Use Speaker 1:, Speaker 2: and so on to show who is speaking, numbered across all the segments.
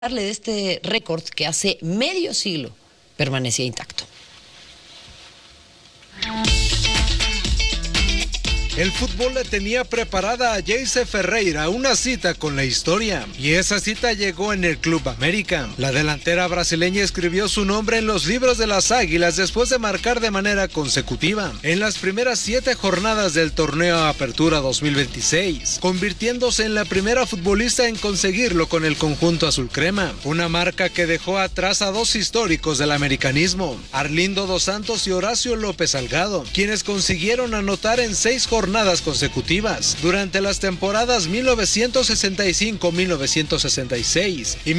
Speaker 1: Darle de este récord que hace medio siglo permanecía intacto.
Speaker 2: El fútbol le tenía preparada a Geise Ferreira una cita con la historia, y esa cita llegó en el Club América. La delantera brasileña escribió su nombre en los libros de las Águilas después de marcar de manera consecutiva en las primeras 7 jornadas del torneo Apertura 2026, convirtiéndose en la primera futbolista en conseguirlo con el conjunto azul crema, una marca que dejó atrás a 2 históricos del americanismo, Arlindo dos Santos y Horacio López Salgado, quienes consiguieron anotar en 6 jornadas consecutivas durante las temporadas 1965-1966 y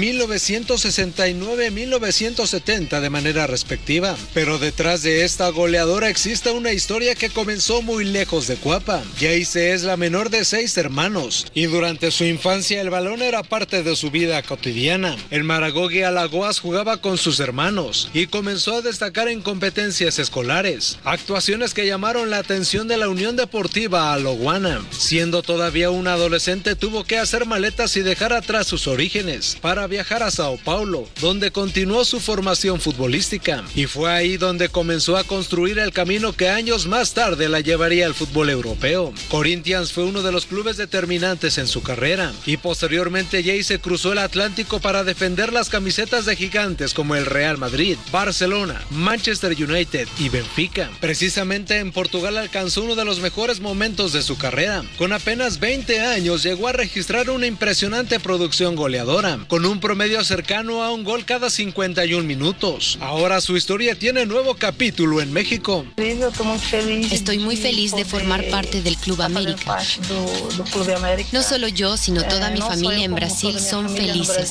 Speaker 2: 1969-1970 de manera respectiva. Pero detrás de esta goleadora existe una historia que comenzó muy lejos de Cuapa. Geise es la menor de 6 hermanos y durante su infancia el balón era parte de su vida cotidiana. En Maragogi, Alagoas, jugaba con sus hermanos y comenzó a destacar en competencias escolares, actuaciones que llamaron la atención de la Unión Deportiva Alagoana. Siendo todavía una adolescente, tuvo que hacer maletas y dejar atrás sus orígenes para viajar a Sao Paulo, donde continuó su formación futbolística, y fue ahí donde comenzó a construir el camino que años más tarde la llevaría al fútbol europeo. Corinthians fue uno de los clubes determinantes en su carrera, y posteriormente Geise cruzó el Atlántico para defender las camisetas de gigantes como el Real Madrid, Barcelona, Manchester United y Benfica. Precisamente en Portugal alcanzó uno de los mejores momentos de su carrera. Con apenas 20 años llegó a registrar una impresionante producción goleadora, con un promedio cercano a un gol cada 51 minutos. Ahora su historia tiene nuevo capítulo en México.
Speaker 3: Estoy muy feliz de formar parte del Club América. No solo yo, sino toda mi familia en Brasil son felices.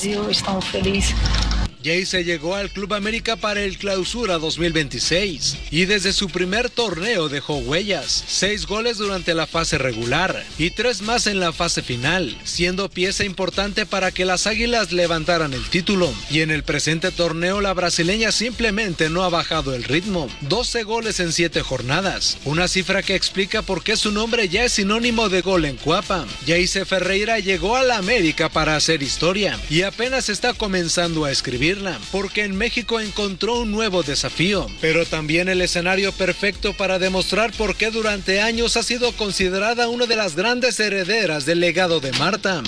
Speaker 2: Geise llegó al Club América para el Clausura 2026 y desde su primer torneo dejó huellas: 6 goles durante la fase regular y 3 más en la fase final, siendo pieza importante para que las Águilas levantaran el título. Y en el presente torneo la brasileña simplemente no ha bajado el ritmo: 12 goles en 7 jornadas, una cifra que explica por qué su nombre ya es sinónimo de gol en Cuapa. Geise Ferreira llegó a la América para hacer historia y apenas está comenzando a escribir, porque en México encontró un nuevo desafío, pero también el escenario perfecto para demostrar por qué durante años ha sido considerada una de las grandes herederas del legado de Marta.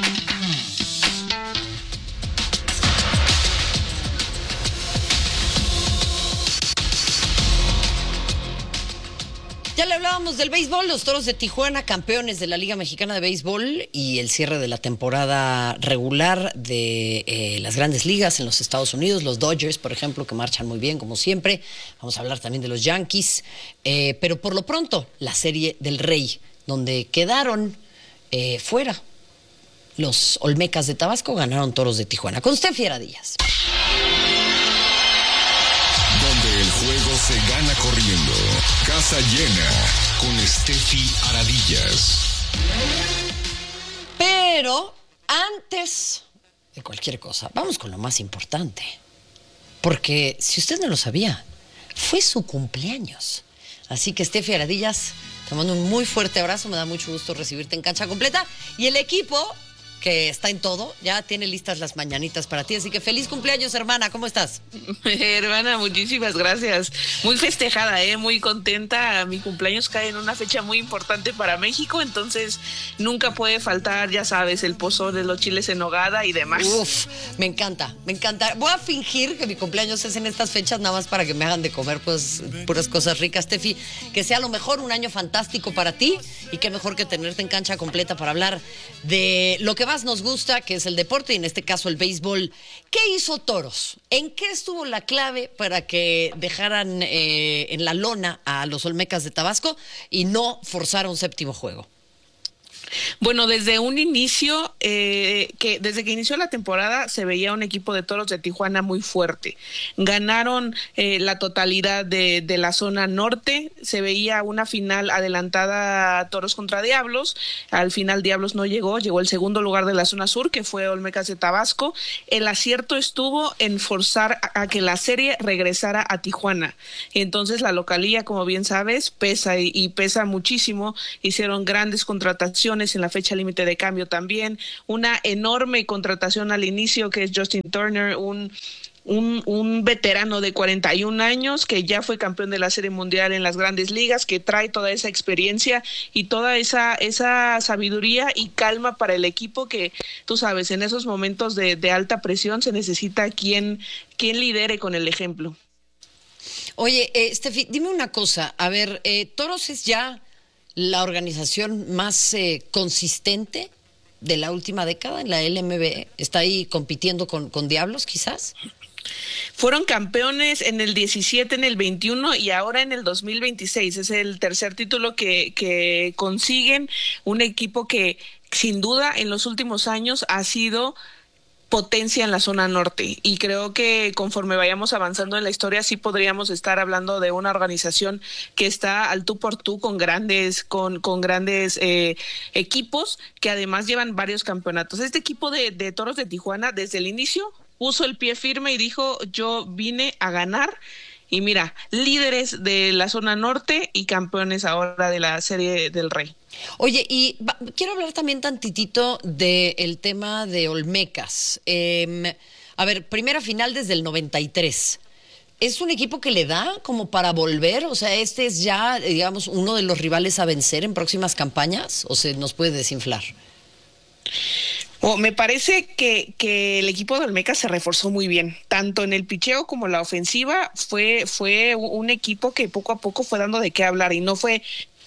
Speaker 1: Ya le hablábamos del béisbol, los Toros de Tijuana, campeones de la Liga Mexicana de Béisbol, y el cierre de la temporada regular de las grandes ligas en los Estados Unidos, los Dodgers, por ejemplo, que marchan muy bien, como siempre. Vamos a hablar también de los Yankees, pero por lo pronto, la Serie del Rey, donde quedaron fuera los Olmecas de Tabasco, ganaron Toros de Tijuana. Con Steffi Aradillas.
Speaker 4: El juego se gana corriendo. Casa llena con Steffi Aradillas.
Speaker 1: Pero antes de cualquier cosa, vamos con lo más importante. Porque si usted no lo sabía, fue su cumpleaños. Así que Steffi Aradillas, te mando un muy fuerte abrazo. Me da mucho gusto recibirte en Cancha Completa. Y el equipo, que está en todo, ya tiene listas las mañanitas para ti, así que feliz cumpleaños, hermana, ¿cómo estás?
Speaker 5: Hermana, muchísimas gracias, muy festejada, muy contenta. Mi cumpleaños cae en una fecha muy importante para México, entonces nunca puede faltar, ya sabes, el pozole, los chiles en nogada y demás.
Speaker 1: Uf, me encanta, voy a fingir que mi cumpleaños es en estas fechas, nada más para que me hagan de comer pues puras cosas ricas. Steffi, que sea a lo mejor un año fantástico para ti, y qué mejor que tenerte en Cancha Completa para hablar de lo que más nos gusta, que es el deporte, y en este caso el béisbol. ¿Qué hizo Toros? ¿En qué estuvo la clave para que dejaran en la lona a los Olmecas de Tabasco y no forzara un séptimo juego?
Speaker 5: Bueno, desde un inicio, desde que inició la temporada, se veía un equipo de Toros de Tijuana muy fuerte. Ganaron la totalidad de la zona norte, se veía una final adelantada Toros contra Diablos. Al final Diablos no llegó el segundo lugar de la zona sur, que fue Olmecas de Tabasco. El acierto estuvo en forzar a que la serie regresara a Tijuana. Entonces la localía, como bien sabes, pesa y pesa muchísimo. Hicieron grandes contrataciones, lesiones en la fecha límite de cambio también, una enorme contratación al inicio que es Justin Turner, un veterano de 41 años que ya fue campeón de la Serie Mundial en las Grandes Ligas, que trae toda esa experiencia y toda esa sabiduría y calma para el equipo, que tú sabes, en esos momentos de alta presión se necesita quien lidere con el ejemplo.
Speaker 1: Oye, Steffi, dime una cosa. A ver, ¿Toros es ya la organización más consistente de la última década en la LMB? ¿Está ahí compitiendo con Diablos, quizás?
Speaker 5: Fueron campeones en el 17, en el 21 y ahora en el 2026. Es el tercer título que consiguen, un equipo que sin duda en los últimos años ha sido potencia en la zona norte, y creo que conforme vayamos avanzando en la historia sí podríamos estar hablando de una organización que está al tú por tú con grandes equipos que además llevan varios campeonatos. Este equipo de Toros de Tijuana desde el inicio puso el pie firme y dijo: yo vine a ganar. Y mira, líderes de la zona norte y campeones ahora de la Serie del Rey.
Speaker 1: Oye, y quiero hablar también tantitito del tema de Olmecas. A ver, primera final desde el 93. ¿Es un equipo que le da como para volver? O sea, ¿este es ya, digamos, uno de los rivales a vencer en próximas campañas? ¿O se nos puede desinflar?
Speaker 5: Me parece que el equipo de Olmecas se reforzó muy bien, tanto en el picheo como en la ofensiva. Fue un equipo que poco a poco fue dando de qué hablar, y no fue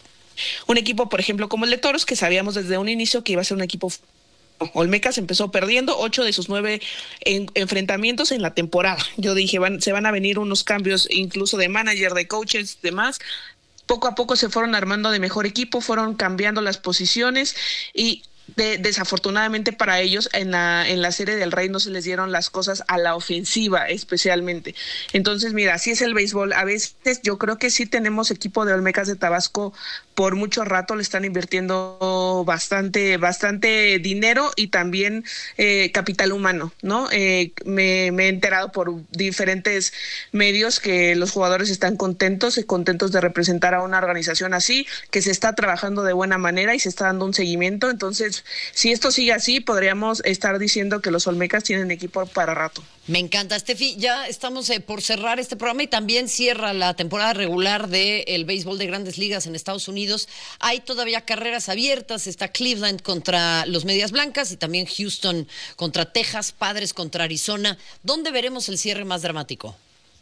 Speaker 5: un equipo, por ejemplo, como el de Toros, que sabíamos desde un inicio que iba a ser un equipo. Olmecas empezó perdiendo 8 de sus 9 enfrentamientos en la temporada. Yo dije, se van a venir unos cambios incluso de manager, de coaches, demás. Poco a poco se fueron armando de mejor equipo, fueron cambiando las posiciones y desafortunadamente para ellos en la Serie del Rey no se les dieron las cosas a la ofensiva especialmente. Entonces, mira, así es el béisbol. A veces yo creo que sí tenemos equipo de Olmecas de Tabasco por mucho rato, le están invirtiendo bastante dinero y también capital humano, ¿no? Me he enterado por diferentes medios que los jugadores están contentos de representar a una organización así, que se está trabajando de buena manera y se está dando un seguimiento. Entonces, si esto sigue así, podríamos estar diciendo que los Olmecas tienen equipo para rato.
Speaker 1: Me encanta, Steffi. Ya estamos por cerrar este programa y también cierra la temporada regular del béisbol de Grandes Ligas en Estados Unidos. Hay todavía carreras abiertas. Está Cleveland contra los Medias Blancas y también Houston contra Texas, Padres contra Arizona. ¿Dónde veremos el cierre más dramático?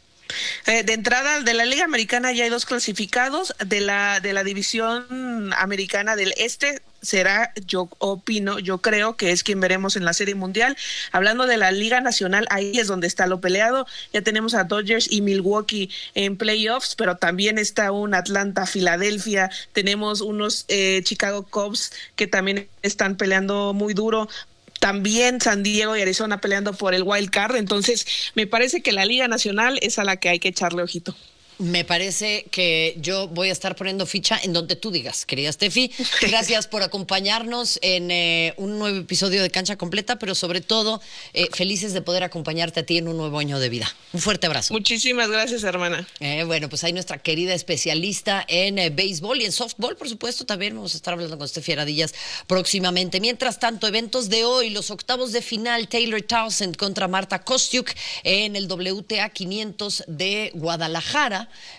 Speaker 5: De entrada, de la Liga Americana ya hay 2 clasificados. De la División Americana del Este será, yo creo que es quien veremos en la Serie Mundial. Hablando de la Liga Nacional, ahí es donde está lo peleado. Ya tenemos a Dodgers y Milwaukee en playoffs, pero también está un Atlanta, Filadelfia. Tenemos unos Chicago Cubs que también están peleando muy duro. También San Diego y Arizona peleando por el wild card. Entonces, me parece que la Liga Nacional es a la que hay que echarle ojito.
Speaker 1: Me parece que yo voy a estar poniendo ficha en donde tú digas, querida Steffi. Gracias por acompañarnos en un nuevo episodio de Cancha Completa, pero sobre todo felices de poder acompañarte a ti en un nuevo año de vida. Un fuerte abrazo.
Speaker 5: Muchísimas gracias, hermana.
Speaker 1: Bueno, pues ahí nuestra querida especialista en béisbol y en softball, por supuesto. También vamos a estar hablando con Steffi Aradillas próximamente. Mientras tanto, eventos de hoy, los octavos de final, Taylor Townsend contra Marta Kostyuk en el WTA 500 de Guadalajara.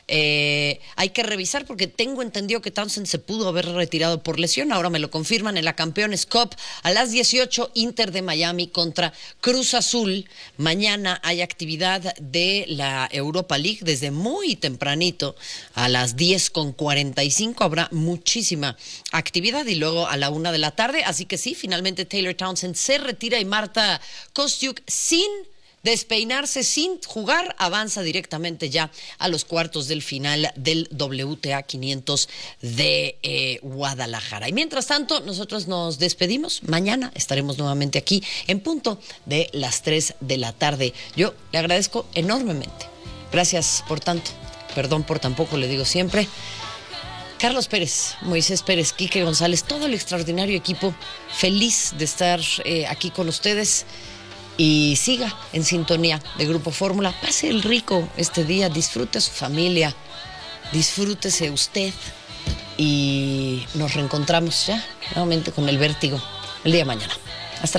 Speaker 1: Hay que revisar porque tengo entendido que Townsend se pudo haber retirado por lesión. Ahora me lo confirman en la Campeones Cup a las 18, Inter de Miami contra Cruz Azul. Mañana hay actividad de la Europa League desde muy tempranito a las 10:45 habrá muchísima actividad y luego a la 1 de la tarde. Así que sí, finalmente Taylor Townsend se retira y Marta Kostyuk sin despeinarse, sin jugar, avanza directamente ya a los cuartos del final del WTA 500 de Guadalajara. Y mientras tanto, nosotros nos despedimos. Mañana estaremos nuevamente aquí en punto de las 3 de la tarde. Yo le agradezco enormemente. Gracias por tanto. Perdón por tan poco, le digo siempre. Carlos Pérez, Moisés Pérez, Quique González, todo el extraordinario equipo, feliz de estar aquí con ustedes. Y siga en sintonía de Grupo Fórmula. Pase el rico este día, disfrute a su familia, disfrútese usted. y nos reencontramos ya nuevamente con el Vértigo el día de mañana.